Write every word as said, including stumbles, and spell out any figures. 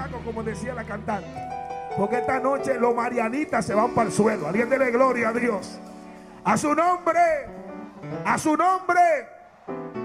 saco, como decía la cantante. Porque esta noche los marianitas se van para el suelo. Alguien dele gloria a Dios. A su nombre, a su nombre.